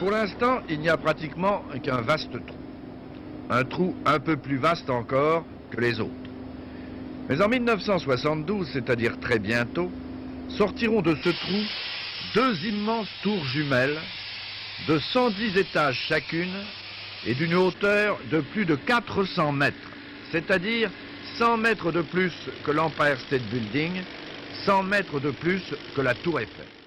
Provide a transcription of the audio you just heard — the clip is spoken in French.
Pour l'instant, il n'y a pratiquement qu'un vaste trou. Un trou un peu plus vaste encore que les autres. Mais en 1972, c'est-à-dire très bientôt, sortiront de ce trou deux immenses tours jumelles de 110 étages chacune et d'une hauteur de plus de 400 mètres, c'est-à-dire 100 mètres de plus que l'Empire State Building, 100 mètres de plus que la Tour Eiffel.